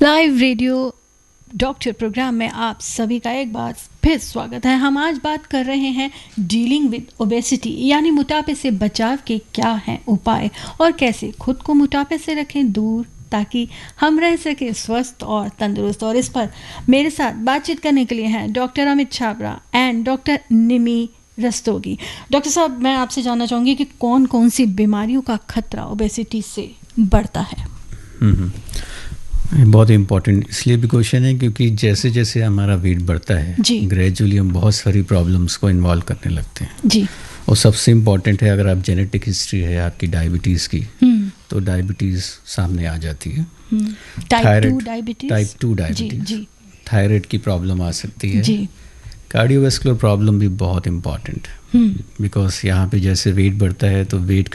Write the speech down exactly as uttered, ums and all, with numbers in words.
Live radio doctor programme में आप सभी का एक बार फिर स्वागत है। हम आज बात कर रहे हैं डीलिंग विद ओबेसिटी यानी मोटापे से बचाव के क्या हैं उपाय और कैसे खुद को मोटापे से रखें दूर ताकि हम रह सकें स्वस्थ और तंदुरुस्त। और इस पर मेरे साथ बातचीत करने के लिए हैं doctor Amit Chhabra and doctor Nimi Rastogi. Doctor साहब, मैं आपसे जानना चाहूँगी कि कौन कौन सी बीमारियों का खतरा ओबेसिटी से बढ़ता है? बहुत इम्पॉर्टेंट इसलिए भी क्वेश्चन है क्योंकि जैसे जैसे हमारा वेट बढ़ता है ग्रेजुअली हम बहुत सारी प्रॉब्लम्स को इन्वॉल्व करने लगते हैं जी। और सबसे इम्पॉर्टेंट है, अगर आप जेनेटिक हिस्ट्री है आपकी डायबिटीज़ की तो डायबिटीज़ सामने आ जाती है। Type two diabetes type two diabetes, thyroid की प्रॉब्लम आ सकती है जी। कार्डियोवैस्कुलर प्रॉब्लम भी बहुत इम्पॉर्टेंट है बिकॉज यहाँ पे जैसे वेट बढ़ता है तो वेट